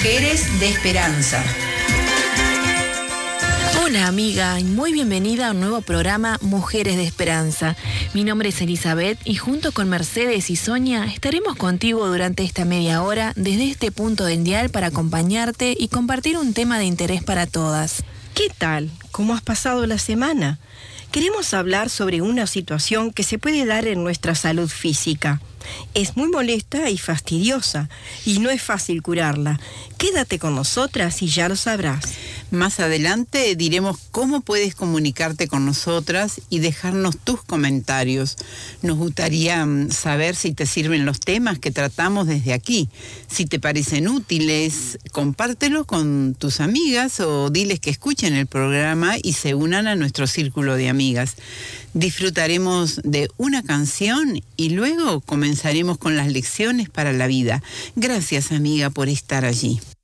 Mujeres de Esperanza. Hola amiga, y muy bienvenida a un nuevo programa Mujeres de Esperanza. Mi nombre es Elizabeth y junto con Mercedes y Sonia estaremos contigo durante esta media hora desde este punto del dial para acompañarte y compartir un tema de interés para todas. ¿Qué tal? ¿Cómo has pasado la semana? Queremos hablar sobre una situación que se puede dar en nuestra salud física. Es muy molesta y fastidiosa y no es fácil curarla. Quédate con nosotras y ya lo sabrás. Más adelante diremos cómo puedes comunicarte con nosotras y dejarnos tus comentarios. Nos gustaría saber si te sirven los temas que tratamos desde aquí. Si te parecen útiles, compártelos con tus amigas o diles que escuchen el programa y se unan a nuestro círculo de amigas. Disfrutaremos de una canción y luego comenzaremos con las lecciones para la vida. Gracias, amiga, por estar allí.